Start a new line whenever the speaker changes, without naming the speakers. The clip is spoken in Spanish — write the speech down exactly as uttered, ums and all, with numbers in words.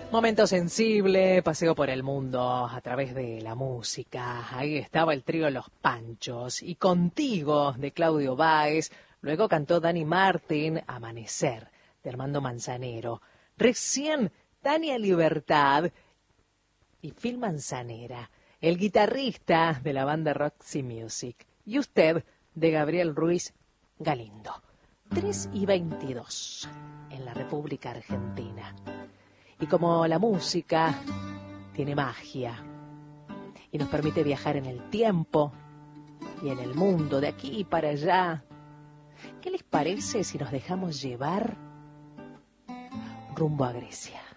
Momento sensible, paseo por el mundo a través de la música. Ahí estaba el trío Los Panchos. Y Contigo, de Claudio Báez. Luego cantó Dani Martín, Amanecer, de Armando Manzanero. Recién Tania Libertad y Phil Manzanera, el guitarrista de la banda Roxy Music. Y usted, de Gabriel Ruiz Galindo. tres y veintidós en la República Argentina. Y como la música tiene magia y nos permite viajar en el tiempo y en el mundo, de aquí para allá, ¿qué les parece si nos dejamos llevar rumbo a Grecia?